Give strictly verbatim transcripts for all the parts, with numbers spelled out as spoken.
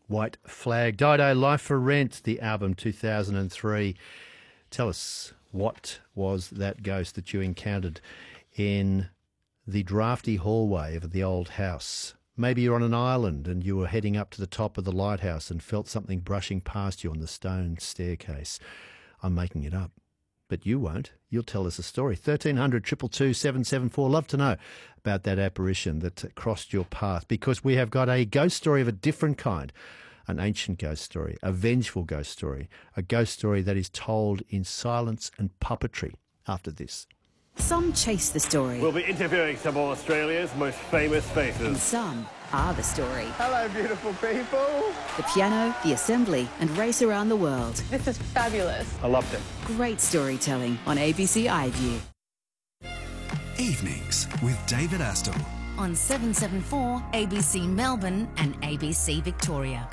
White Flag. Dido, Life for Rent, the album two thousand three. Tell us, what was that ghost that you encountered in the drafty hallway of the old house? Maybe you're on an island and you were heading up to the top of the lighthouse and felt something brushing past you on the stone staircase. I'm making it up, but you won't. You'll tell us a story. thirteen hundred, two two two, seven seven four. Love to know about that apparition that crossed your path, because we have got a ghost story of a different kind, an ancient ghost story, a vengeful ghost story, a ghost story that is told in silence and puppetry after this. Some chase the story. We'll be interviewing some of Australia's most famous And faces. some are the story. Hello, beautiful people. The piano, the assembly, and race around the world. This is fabulous. I loved it. Great storytelling on A B C iView. Evenings with David Astle. On seven seven four, A B C Melbourne and A B C Victoria.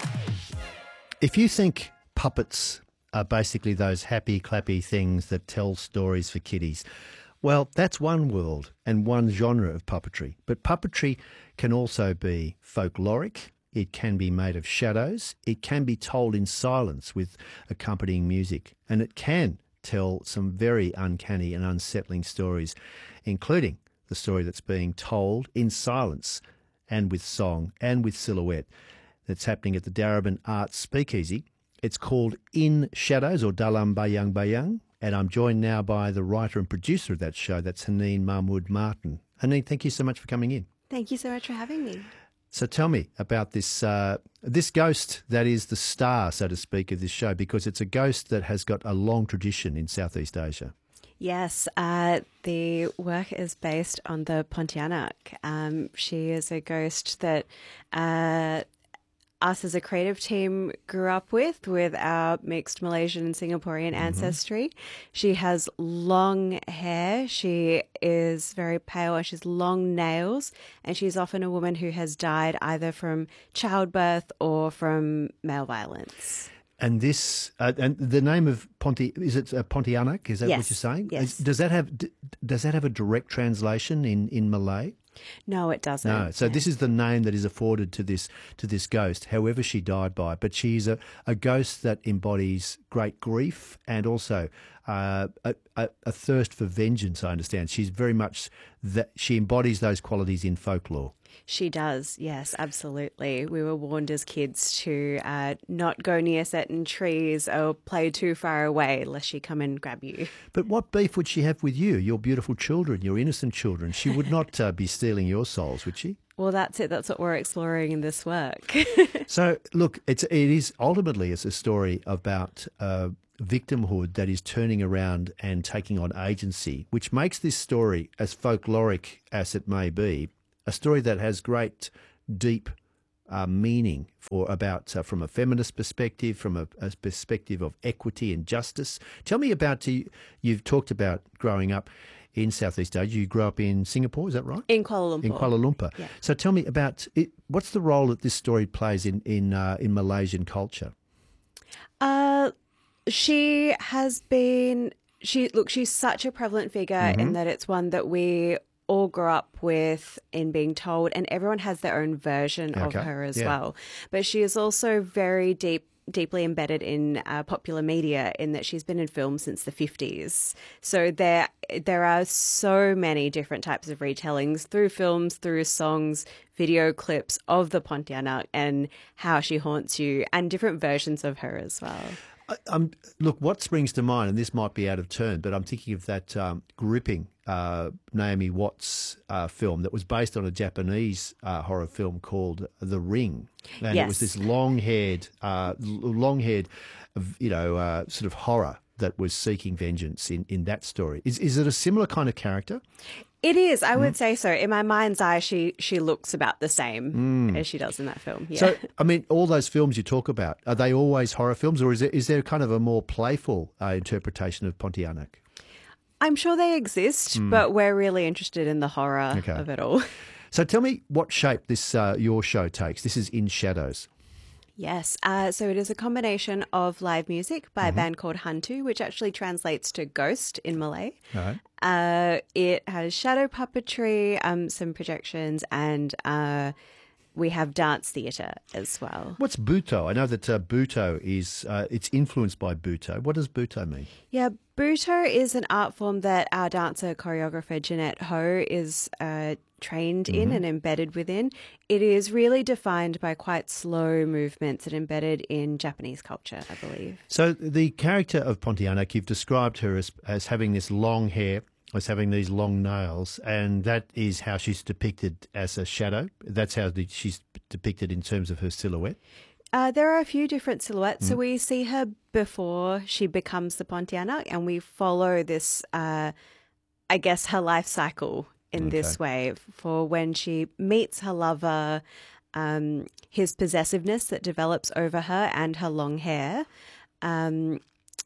If you think puppets are basically those happy, clappy things that tell stories for kiddies, well, that's one world and one genre of puppetry. But puppetry can also be folkloric. It can be made of shadows. It can be told in silence with accompanying music. And it can tell some very uncanny and unsettling stories, including the story that's being told in silence and with song and with silhouette that's happening at the Darebin Arts Speakeasy. It's called In Shadows, or Dalam Bayang Bayang, and I'm joined now by the writer and producer of that show. That's Haneen Mahmood Martin. Haneen, thank you so much for coming in. Thank you so much for having me. So tell me about this uh, this ghost that is the star, so to speak, of this show, because it's a ghost that has got a long tradition in Southeast Asia. Yes, uh, the work is based on the Pontianak. Um, she is a ghost that uh, us as a creative team grew up with, with our mixed Malaysian and Singaporean ancestry. She has long hair. She is very pale. She has long nails, and she's often a woman who has died either from childbirth or from male violence. And this, uh, and the name of Ponti, is it uh, Pontianak? Is that Yes, what you're saying? yes. Is- Does that have d- does that have a direct translation in, in Malay? No, it doesn't. No. So this is the name that is afforded to this to this ghost, however she died by. But she's a, a ghost that embodies great grief and also uh, a, a, a thirst for vengeance, I understand. She's very much that she embodies those qualities in folklore. She does, yes, absolutely. We were warned as kids to uh, not go near certain trees or play too far away lest she come and grab you. But what beef would she have with you, your beautiful children, your innocent children? She would not uh, be stealing your souls, would she? Well, that's it. That's what we're exploring in this work. So, look, it's it is ultimately it's a story about uh, victimhood that is turning around and taking on agency, which makes this story, as folkloric as it may be, a story that has great, deep uh, meaning for about uh, from a feminist perspective, from a, a perspective of equity and justice. Tell me about you. You've talked about growing up in Southeast Asia. You grew up in Singapore, is that right? In Kuala Lumpur. In Kuala Lumpur. Yeah. So tell me about it. What's the role that this story plays in in uh, in Malaysian culture? Uh, she has been. She look. She's such a prevalent figure Mm-hmm. in that it's one that we all grew up with in being told, and everyone has their own version Okay, of her as yeah. well. But she is also very deep. deeply embedded in uh, popular media, in that she's been in film since the fifties. So there there are so many different types of retellings through films, through songs, video clips of the Pontianak and how she haunts you, and different versions of her as well. I, I'm, look, what springs to mind, and this might be out of turn, but I'm thinking of that um, gripping uh, Naomi Watts uh, film that was based on a Japanese uh, horror film called The Ring. And Yes. it was this long-haired, uh, l- long-haired, you know, uh, sort of horror that was seeking vengeance in, in that story. Is is it a similar kind of character? It is, I would say so. In my mind's eye, she she looks about the same as she does in that film. Yeah. So, I mean, all those films you talk about, are they always horror films, or is there, is there kind of a more playful uh, interpretation of Pontianak? I'm sure they exist, but we're really interested in the horror Okay. of it all. So tell me what shape this uh, your show takes. This is In Shadows. Yes, uh, so it is a combination of live music by a band called Hantu, which actually translates to ghost in Malay. All right. Uh, it has shadow puppetry, um, some projections, and uh, we have dance theatre as well. What's Buto? I know that uh, Buto is, uh, it's influenced by Buto. What does Buto mean? Yeah, Buto is an art form that our dancer choreographer Jeanette Ho is uh, trained in and embedded within. It is really defined by quite slow movements and embedded in Japanese culture, I believe. So the character of Pontianak, you've described her as, as having this long hair, as having these long nails, and that is how she's depicted as a shadow. That's how the, she's depicted in terms of her silhouette. Uh, there are a few different silhouettes. Mm. So we see her before she becomes the Pontianak, and we follow this, uh, I guess, her life cycle in okay. this way for when she meets her lover, um, his possessiveness that develops over her and her long hair. Um,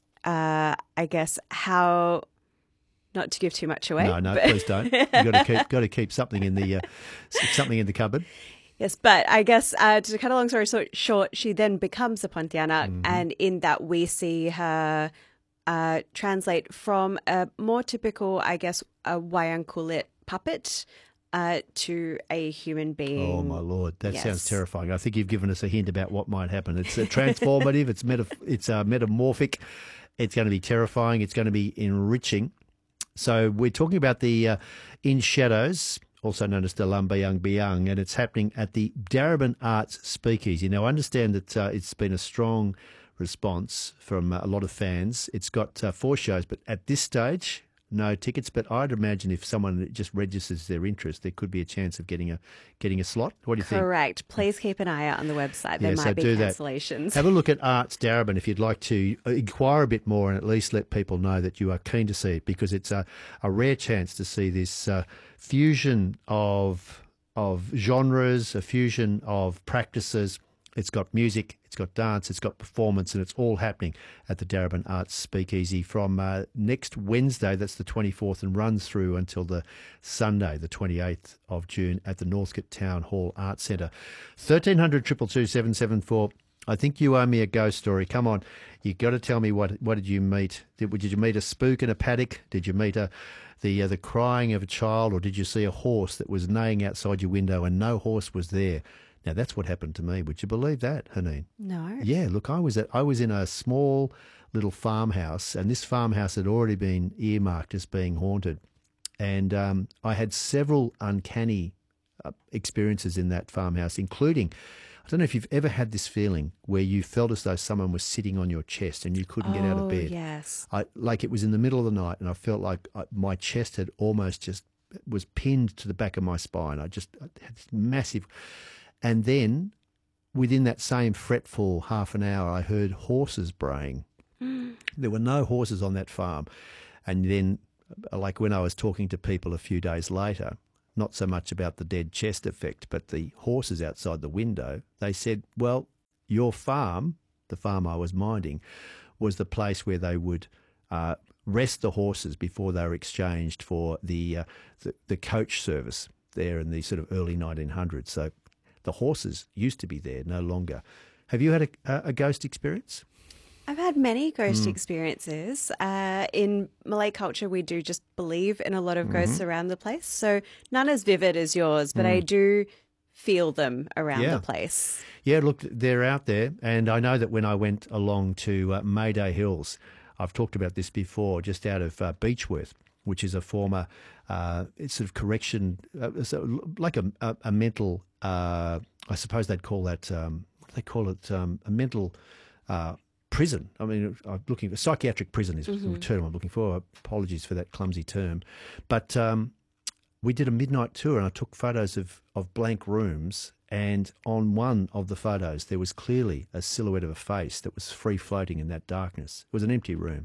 uh, I guess how... Not to give too much away. No, no, but... please don't. You've got to keep, got to keep something in the uh, something in the cupboard. Yes, but I guess uh, to cut a long story so short, she then becomes a Pontianak, mm-hmm. and in that we see her uh, translate from a more typical, I guess, a wayang kulit puppet uh, to a human being. Oh my lord, that yes. sounds terrifying. I think you've given us a hint about what might happen. It's uh, transformative. it's meta- It's uh, metamorphic. It's going to be terrifying. It's going to be enriching. So we're talking about the uh, In Shadows, also known as the Lambayang Biang, and it's happening at the Darebin Arts Speakeasy. Now, I understand that uh, it's been a strong response from uh, a lot of fans. It's got uh, four shows, but at this stage, no tickets. But I'd imagine if someone just registers their interest, there could be a chance of getting a getting a slot. What do you think? Correct. Please keep an eye out on the website. There yeah, might so be do cancellations. That. Have a look at Arts Darebin if you'd like to inquire a bit more and at least let people know that you are keen to see it, because it's a, a rare chance to see this uh, fusion of of genres, a fusion of practices. It's got music, it's got dance, it's got performance, and it's all happening at the Darebin Arts Speakeasy from uh, next Wednesday, that's the twenty-fourth, and runs through until the Sunday, the twenty-eighth of June at the Northcote Town Hall Arts Centre. thirteen hundred, two two two, seven seven four. I think you owe me a ghost story. Come on, you got to tell me what what did you meet? Did, did you meet a spook in a paddock? Did you meet a the uh, the crying of a child, or did you see a horse that was neighing outside your window and no horse was there? Now, that's what happened to me. Would you believe that, Haneen? No. Yeah, look, I was at, I was in a small little farmhouse, and this farmhouse had already been earmarked as being haunted. And um, I had several uncanny uh, experiences in that farmhouse, including, I don't know if you've ever had this feeling where you felt as though someone was sitting on your chest and you couldn't oh, get out of bed. Yes. I, like it was in the middle of the night, and I felt like I, my chest had almost just was pinned to the back of my spine. I just I had this massive... And then, within that same fretful half an hour, I heard horses braying. Mm. There were no horses on that farm. And then, like when I was talking to people a few days later, not so much about the dead chest effect, but the horses outside the window, they said, well, your farm, the farm I was minding, was the place where they would uh, rest the horses before they were exchanged for the, uh, the the coach service there in the sort of early nineteen hundreds. So the horses used to be there, no longer. Have you had a, a ghost experience? I've had many ghost Mm. experiences. Uh, in Malay culture, we do just believe in a lot of ghosts Mm-hmm. around the place. So none as vivid as yours, but Mm. I do feel them around Yeah. the place. Yeah, look, they're out there. And I know that when I went along to uh, Mayday Hills, I've talked about this before, just out of uh, Beechworth, which is a former uh, it's sort of correction, uh, so like a, a, a mental, uh, I suppose they'd call that, um, what do they call it, um, a mental uh, prison. I mean, I'm looking for psychiatric prison is mm-hmm. the term I'm looking for. Apologies for that clumsy term. But um, we did a midnight tour and I took photos of, of blank rooms, and on one of the photos there was clearly a silhouette of a face that was free floating in that darkness. It was an empty room.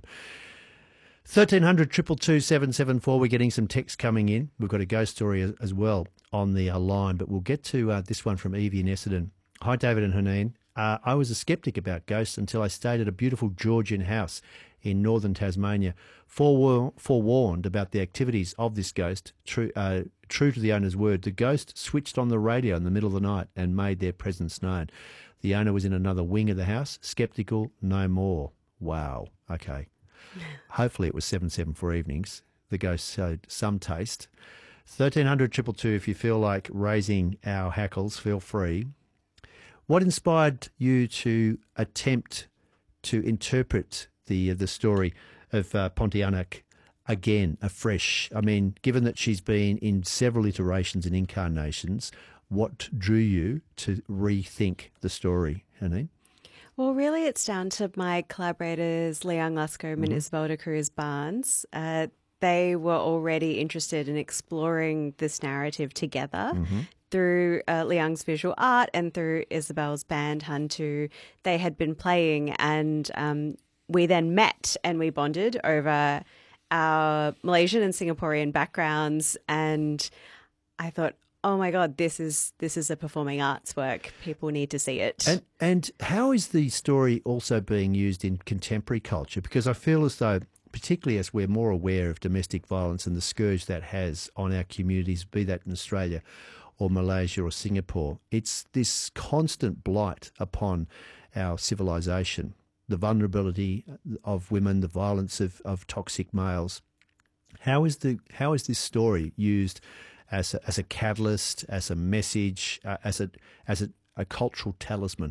thirteen hundred, two two two, seven seven four. We're getting some text coming in. We've got a ghost story as, as well on the uh, line, but we'll get to uh, this one from Evie in Essendon. Hi, David and Haneen. Uh, I was a sceptic about ghosts until I stayed at a beautiful Georgian house in northern Tasmania, forewar- forewarned about the activities of this ghost. True, uh, true to the owner's word, the ghost switched on the radio in the middle of the night and made their presence known. The owner was in another wing of the house, sceptical no more. Wow. Okay. Hopefully it was seven seven four evenings. The ghost showed some taste. thirteen hundred two two two if you feel like raising our hackles, feel free. What inspired you to attempt to interpret the the story of uh, Pontianak again, afresh? I mean, given that she's been in several iterations and incarnations, what drew you to rethink the story, Haneen? Well, really, it's down to my collaborators, Leon Luscombe and Mm-hmm. Isabel de Cruz Barnes. Uh, they were already interested in exploring this narrative together. Mm-hmm. Through uh, Liang's visual art and through Isabel's band, Hantu, they had been playing, and um, we then met and we bonded over our Malaysian and Singaporean backgrounds. And I thought, oh my God, this is this is a performing arts work. People need to see it. And and how is the story also being used in contemporary culture? Because I feel as though, particularly as we're more aware of domestic violence and the scourge that has on our communities, be that in Australia or Malaysia or Singapore, it's this constant blight upon our civilization, the vulnerability of women, the violence of, of toxic males. How is the how is this story used as a, as a catalyst, as a message, uh, as a as a, a cultural talisman?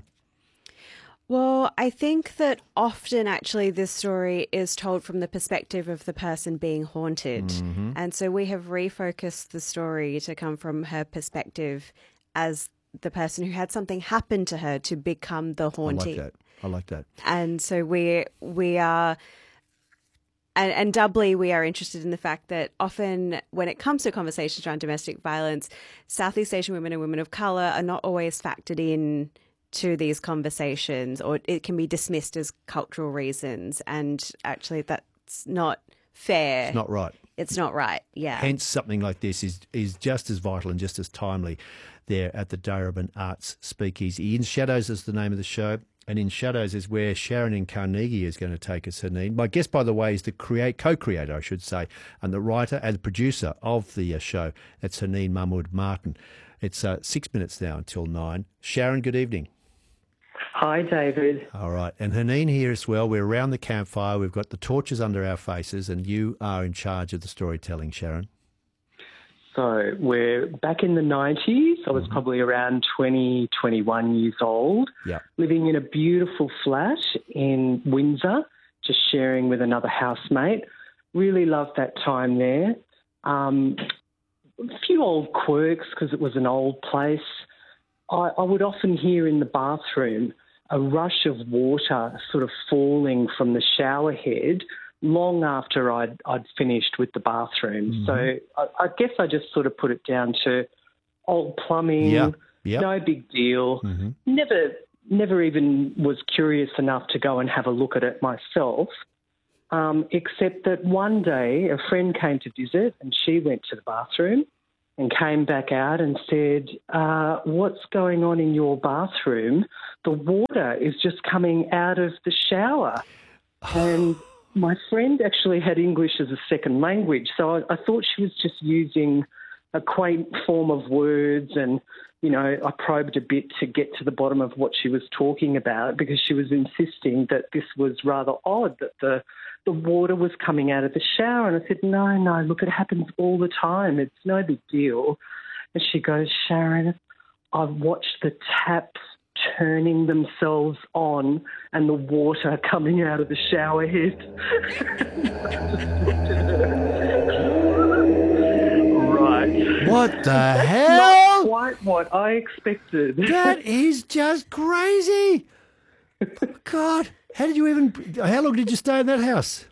Well, I think that often actually this story is told from the perspective of the person being haunted. Mm-hmm. And so we have refocused the story to come from her perspective as the person who had something happen to her to become the I haunting. like that. I like that. And so we we are and, and doubly we are interested in the fact that often when it comes to conversations around domestic violence, Southeast Asian women and women of colour are not always factored in to these conversations, or it can be dismissed as cultural reasons. And actually that's not fair. It's not right. It's not right, yeah. Hence, something like this is is just as vital and just as timely there at the Darebin Arts Speakeasy. In Shadows is the name of the show, and In Shadows is where Sharon in Carnegie is going to take us, Haneen. My guest, by the way, is the create, co-creator, I should say, and the writer and producer of the uh, show. That's Haneen Mahmood Martin. It's uh, six minutes now until nine. Sharon, good evening. Hi, David. All right. And Haneen here as well. We're around the campfire. We've got the torches under our faces, and you are in charge of the storytelling, Sharon. So we're back in the nineties. I was Mm-hmm. probably around twenty, twenty-one years old, Yeah. living in a beautiful flat in Windsor, just sharing with another housemate. Really loved that time there. Um, a few old quirks because it was an old place. I, I would often hear in the bathroom a rush of water sort of falling from the shower head long after I'd, I'd finished with the bathroom. Mm-hmm. So I, I guess I just sort of put it down to old plumbing, Yeah, yeah. no big deal. Mm-hmm. Never, never even was curious enough to go and have a look at it myself, um, except that one day a friend came to visit and she went to the bathroom and came back out and said, uh, what's going on in your bathroom? The water is just coming out of the shower. And my friend actually had English as a second language, so I, I thought she was just using a quaint form of words, and, you know, I probed a bit to get to the bottom of what she was talking about because she was insisting that this was rather odd, that the the water was coming out of the shower. And I said, no, no, look, it happens all the time. It's no big deal. And she goes, Sharon, I've watched the taps turning themselves on and the water coming out of the shower head. Right. What the Not hell? quite what I expected. That is just crazy. God, how did you even, how long did you stay in that house?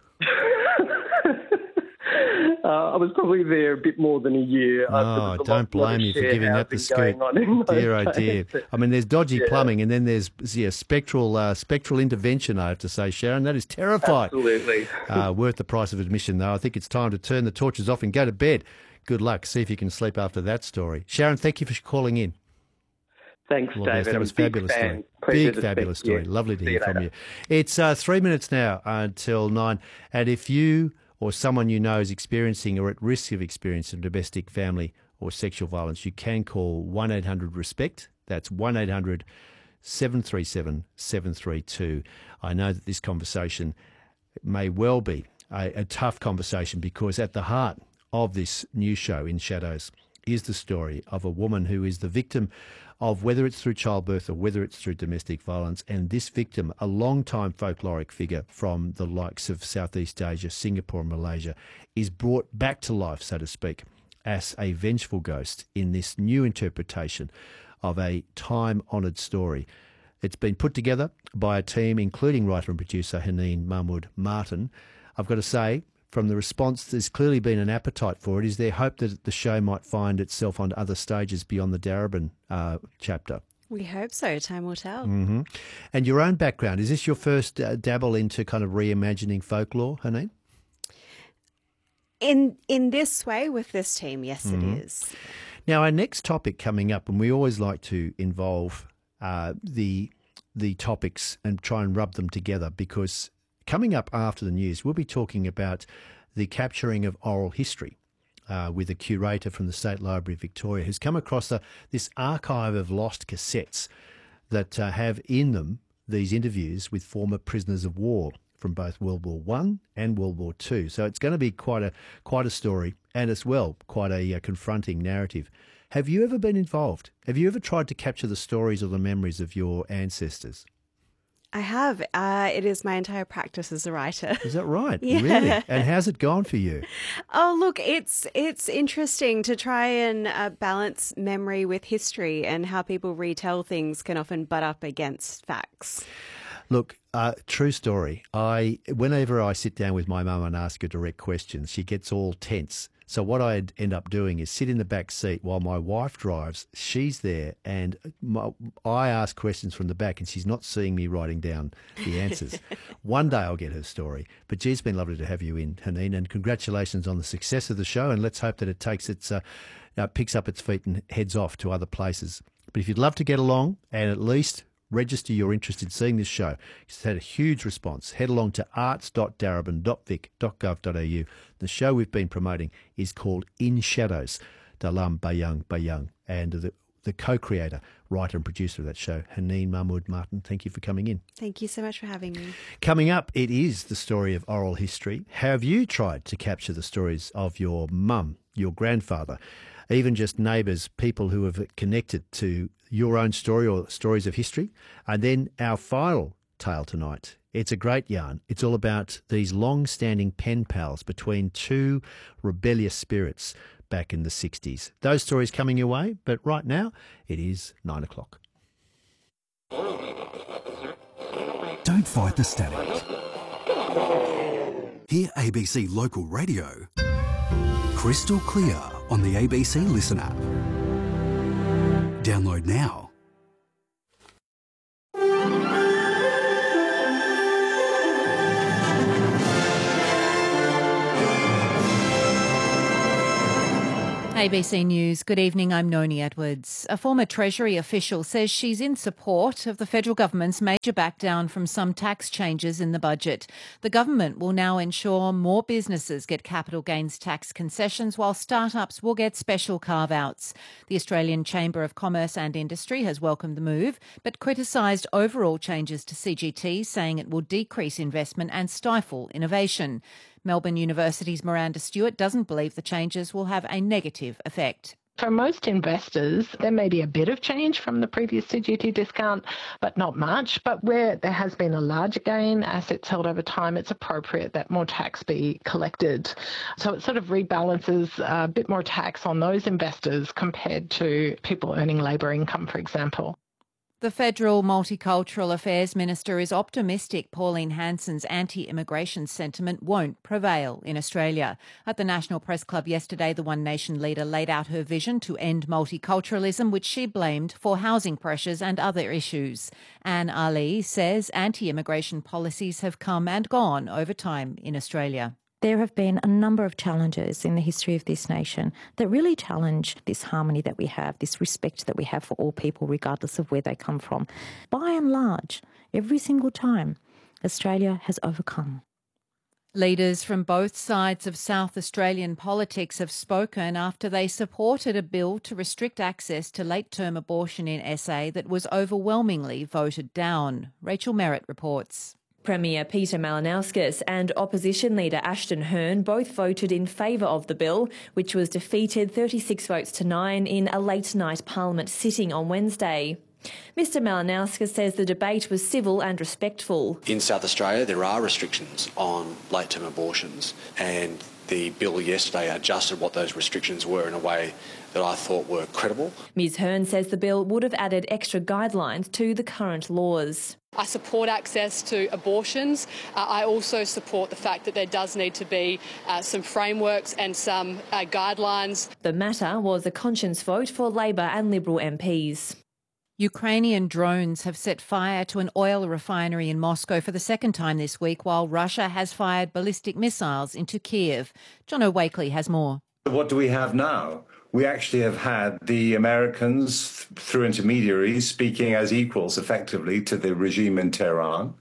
Uh, I was probably there a bit more than a year. Uh, there Oh, was a don't lot- lot blame of you for shared giving that the housing scoop. going on in those Dear, oh dear. days. I mean, there's dodgy plumbing, and then there's yeah, spectral uh, spectral intervention, I have to say, Sharon. That is terrifying. Absolutely. Uh, worth the price of admission, though. I think it's time to turn the torches off and go to bed. Good luck. See if you can sleep after that story. Sharon, thank you for calling in. Thanks, Well, yes, David. that was I'm a big fabulous fan. story. Pleasure Big to fabulous speak to you. story. Lovely to See hear you from later. you. It's uh, three minutes now until nine. And if you or someone you know is experiencing or at risk of experiencing domestic, family or sexual violence, you can call one eight hundred RESPECT. That's one eight hundred seven three seven seven three two. I know that this conversation may well be a, a tough conversation because at the heart of this new show, In Shadows, is the story of a woman who is the victim of, whether it's through childbirth or whether it's through domestic violence, and this victim, a long-time folkloric figure from the likes of Southeast Asia, Singapore and Malaysia, is brought back to life, so to speak, as a vengeful ghost in this new interpretation of a time-honoured story. It's been put together by a team including writer and producer Haneen Mahmood Martin. I've got to say, from the response, there's clearly been an appetite for it. Is there hope that the show might find itself on other stages beyond the Darebin uh, chapter? We hope so. Time will tell. Mm-hmm. And your own background, is this your first uh, dabble into kind of reimagining folklore, Haneen? In in this way, with this team, yes, Mm-hmm. it is. Now, our next topic coming up, and we always like to involve uh, the the topics and try and rub them together, because coming up after the news, we'll be talking about the capturing of oral history uh, with a curator from the State Library of Victoria who's come across a, this archive of lost cassettes that uh, have in them these interviews with former prisoners of war from both World War One and World War Two. So it's going to be quite a quite a story, and as well quite a, uh confronting narrative. Have you ever been involved? Have you ever tried to capture the stories or the memories of your ancestors? I have. Uh, it is my entire practice as a writer. Is that right? Yeah. Really? And how's it gone for you? Oh, look, it's it's interesting to try and uh, balance memory with history, and how people retell things can often butt up against facts. Look, uh, true story. I whenever I sit down with my mum and ask her direct questions, she gets all tense. So what I end up doing is sit in the back seat while my wife drives. She's there, and my, I ask questions from the back, and she's not seeing me writing down the answers. One day I'll get her story. But gee, it's been lovely to have you in, Haneen, and congratulations on the success of the show. And let's hope that it takes its uh, uh, picks up its feet and heads off to other places. But if you'd love to get along and at least register your interest in seeing this show, it's had a huge response. Head along to arts dot darebin dot vic dot gov dot a u. The show we've been promoting is called In Shadows, Dalam Bayang Bayang, and the, the co-creator, writer and producer of that show, Haneen Mahmood Martin. Thank you for coming in. Thank you so much for having me. Coming up, it is the story of oral history. Have you tried to capture the stories of your mum, your grandfather, even just neighbours, people who have connected to your own story or stories of history? And then our final tale tonight. It's a great yarn. It's all about these long-standing pen pals between two rebellious spirits back in the sixties. Those stories coming your way, but right now it is nine o'clock. Don't fight the static. Hear A B C Local Radio crystal clear on the A B C Listen app. Download now. A B C News. Good evening, I'm Noni Edwards. A former Treasury official says she's in support of the federal government's major backdown from some tax changes in the budget. The government will now ensure more businesses get capital gains tax concessions, while startups will get special carve-outs. The Australian Chamber of Commerce and Industry has welcomed the move, but criticised overall changes to C G T, saying it will decrease investment and stifle innovation. Melbourne University's Miranda Stewart doesn't believe the changes will have a negative effect. For most investors, there may be a bit of change from the previous C G T discount, but not much. But where there has been a larger gain, assets held over time, it's appropriate that more tax be collected. So it sort of rebalances a bit more tax on those investors compared to people earning labour income, for example. The Federal Multicultural Affairs Minister is optimistic Pauline Hanson's anti-immigration sentiment won't prevail in Australia. At the National Press Club yesterday, the One Nation leader laid out her vision to end multiculturalism, which she blamed for housing pressures and other issues. Anne Ali says anti-immigration policies have come and gone over time in Australia. There have been a number of challenges in the history of this nation that really challenge this harmony that we have, this respect that we have for all people, regardless of where they come from. By and large, every single time, Australia has overcome. Leaders from both sides of South Australian politics have spoken after they supported a bill to restrict access to late-term abortion in S A that was overwhelmingly voted down. Rachel Merritt reports. Premier Peter Malinauskas and Opposition Leader Ashton Hearn both voted in favour of the bill, which was defeated thirty-six votes to nine in a late-night Parliament sitting on Wednesday. Mister Malinauskas says the debate was civil and respectful. In South Australia, there are restrictions on late-term abortions, and the bill yesterday adjusted what those restrictions were in a way that I thought were credible. Ms Hearn says the bill would have added extra guidelines to the current laws. I support access to abortions. Uh, I also support the fact that there does need to be uh, some frameworks and some uh, guidelines. The matter was a conscience vote for Labor and Liberal M Ps. Ukrainian drones have set fire to an oil refinery in Moscow for the second time this week, while Russia has fired ballistic missiles into Kiev. John O'Wakely has more. What do we have now? We actually have had the Americans, through intermediaries, speaking as equals effectively to the regime in Tehran.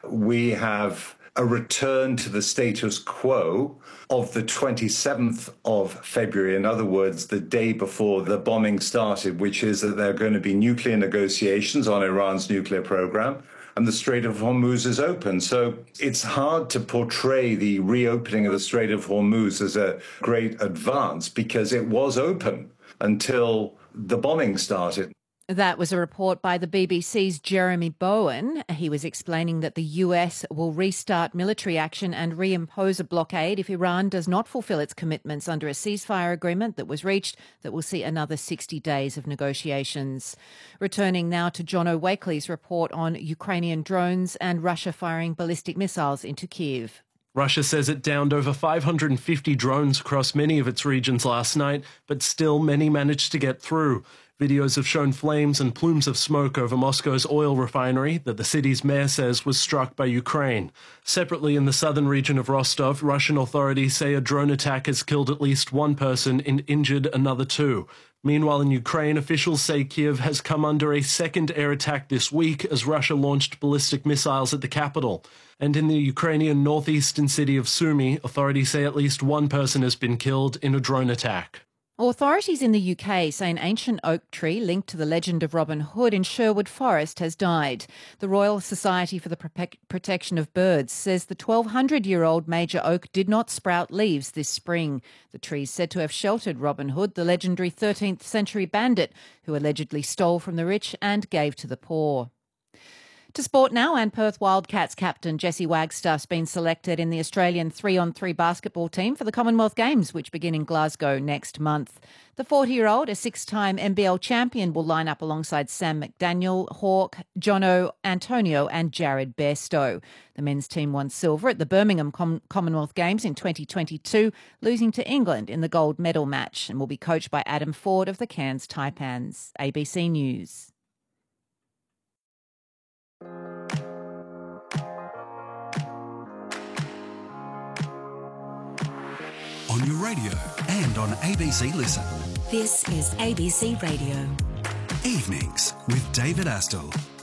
We have a return to the status quo of the twenty-seventh of February, in other words, the day before the bombing started, which is that there are going to be nuclear negotiations on Iran's nuclear program, and the Strait of Hormuz is open. So it's hard to portray the reopening of the Strait of Hormuz as a great advance because it was open until the bombing started. That was a report by the B B C's Jeremy Bowen. He was explaining that the U S will restart military action and reimpose a blockade if Iran does not fulfil its commitments under a ceasefire agreement that was reached that will see another sixty days of negotiations. Returning now to John O'Wakely's report on Ukrainian drones and Russia firing ballistic missiles into Kiev. Russia says it downed over five hundred fifty drones across many of its regions last night, but still many managed to get through. Videos have shown flames and plumes of smoke over Moscow's oil refinery that the city's mayor says was struck by Ukraine. Separately, in the southern region of Rostov, Russian authorities say a drone attack has killed at least one person and injured another two. Meanwhile, in Ukraine, officials say Kiev has come under a second air attack this week as Russia launched ballistic missiles at the capital. And in the Ukrainian northeastern city of Sumy, authorities say at least one person has been killed in a drone attack. Authorities in the U K say an ancient oak tree linked to the legend of Robin Hood in Sherwood Forest has died. The Royal Society for the Protection of Birds says the twelve hundred year old major oak did not sprout leaves this spring. The tree is said to have sheltered Robin Hood, the legendary thirteenth century bandit who allegedly stole from the rich and gave to the poor. To sport now, and Perth Wildcats captain Jesse Wagstaff's been selected in the Australian three on three basketball team for the Commonwealth Games, which begin in Glasgow next month. The forty-year-old, a six-time N B L champion, will line up alongside Sam McDaniel, Hawke, Jono Antonio and Jared Bairstow. The men's team won silver at the Birmingham Com- Commonwealth Games in twenty twenty-two, losing to England in the gold medal match, and will be coached by Adam Ford of the Cairns Taipans. A B C News. On your radio and on A B C Listen. This is A B C Radio. Evenings with David Astle.